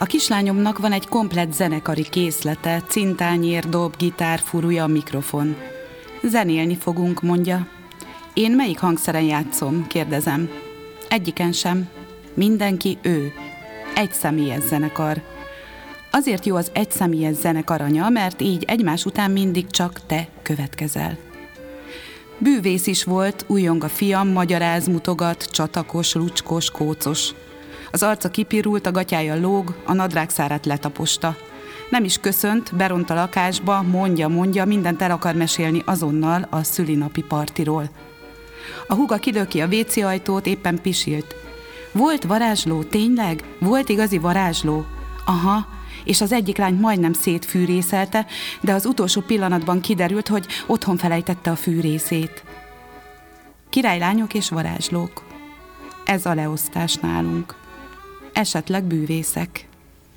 A kislányomnak van egy komplett zenekari készlete, cintányér, dob, gitár, furúja, mikrofon. Zenélni fogunk, mondja. Én melyik hangszeren játszom, kérdezem. Egyiken sem. Mindenki ő. Egyszemélyes zenekar. Azért jó az egyszemélyes zenekar anya, mert így egymás után mindig csak te következel. Bűvész is volt, újjong a fiam, magyaráz, mutogat, csatakos, lucskos, kócos. Az arca kipirult, a gatyája lóg, a nadrágszárát letaposta. Nem is köszönt, beront a lakásba, mondja, mindent el akar mesélni azonnal a szülinapi partiról. A húga kilöki a WC ajtót, éppen pisilt. Volt varázsló, tényleg? Volt igazi varázsló? Aha, és az egyik lányt majdnem szétfűrészelte, de az utolsó pillanatban kiderült, hogy otthon felejtette a fűrészét. Királylányok és varázslók. Ez a leosztás nálunk. Esetleg bűvészek.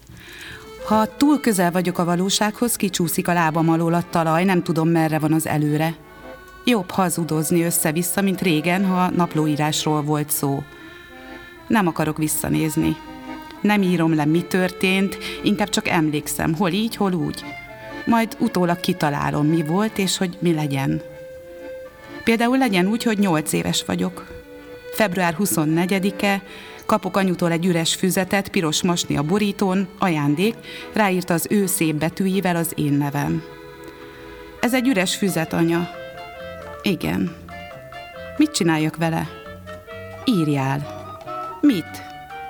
Ha túl közel vagyok a valósághoz, kicsúszik a lábam alól a talaj, nem tudom, merre van az előre. Jobb hazudozni össze-vissza, mint régen, ha naplóírásról volt szó. Nem akarok visszanézni. Nem írom le, mi történt, inkább csak emlékszem, hol így, hol úgy. Majd utólag kitalálom, mi volt, és hogy mi legyen. Például legyen úgy, hogy 8 éves vagyok. Február 24-e, kapok anyutól egy üres füzetet, piros masni a borítón, ajándék, ráírta az ő szép betűivel az én nevem. Ez egy üres füzet, anya. Igen. Mit csináljak vele? Írjál. Mit?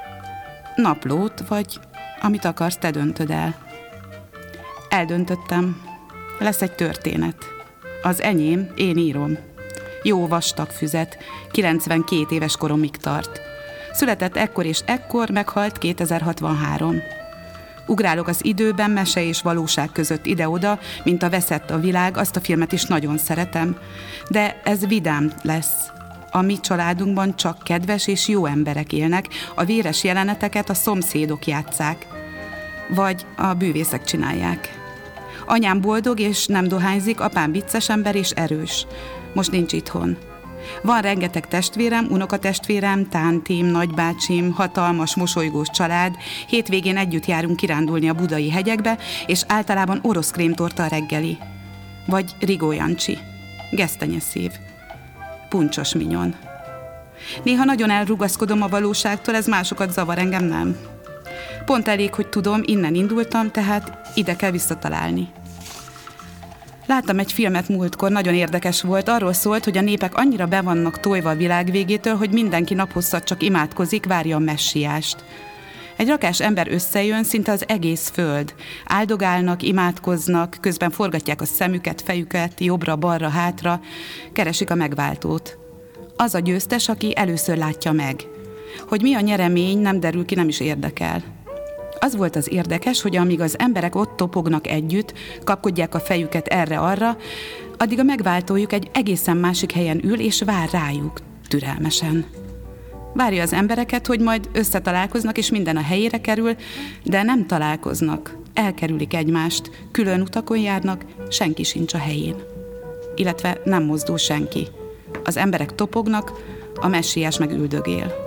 Naplót, vagy amit akarsz, te döntöd el. Eldöntöttem. Lesz egy történet. Az enyém, én írom. Jó vastag füzet, 92 éves koromig tart. Született ekkor és ekkor, meghalt 2063. Ugrálok az időben, mese és valóság között ide-oda, mint a Veszett a világ, azt a filmet is nagyon szeretem. De ez vidám lesz. A mi családunkban csak kedves és jó emberek élnek, a véres jeleneteket a szomszédok játsszák. Vagy a bűvészek csinálják. Anyám boldog és nem dohányzik, apám vicces ember és erős. Most nincs itthon. Van rengeteg testvérem, unokatestvérem, tántim, nagybácsim, hatalmas, mosolygós család. Hétvégén együtt járunk kirándulni a budai hegyekbe, és általában orosz krémtorta a reggeli. Vagy Rigó Jancsi, gesztenyeszív, puncsos minyon. Néha nagyon elrugaszkodom a valóságtól, ez másokat zavar, engem nem. Pont elég, hogy tudom, innen indultam, tehát ide kell visszatalálni. Láttam egy filmet múltkor, nagyon érdekes volt, arról szólt, hogy a népek annyira be vannak tojva a világ végétől, hogy mindenki naphosszat csak imádkozik, várja a messiást. Egy rakás ember összejön, szinte az egész föld. Áldogálnak, imádkoznak, közben forgatják a szemüket, fejüket, jobbra-balra, hátra, keresik a megváltót. Az a győztes, aki először látja meg. Hogy mi a nyeremény, nem derül ki, nem is érdekel. Az volt az érdekes, hogy amíg az emberek ott topognak együtt, kapkodják a fejüket erre-arra, addig a megváltójuk egy egészen másik helyen ül, és vár rájuk, türelmesen. Várja az embereket, hogy majd összetalálkoznak, és minden a helyére kerül, de nem találkoznak, elkerülik egymást, külön utakon járnak, senki sincs a helyén. Illetve nem mozdul senki. Az emberek topognak, a messiás meg üldögél.